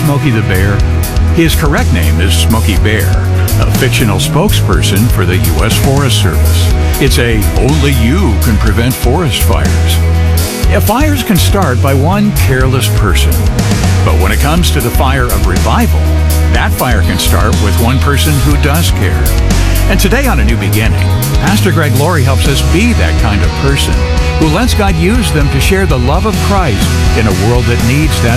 Smokey the Bear? His correct name is Smokey Bear, a fictional spokesperson for the U.S. Forest Service. It's a only you can prevent forest fires. Fires can start by one careless person. But when it comes to the fire of revival, that fire can start with one person who does care. And today on A New Beginning, Pastor Greg Laurie helps us be that kind of person who lets God use them to share the love of Christ in a world that needs that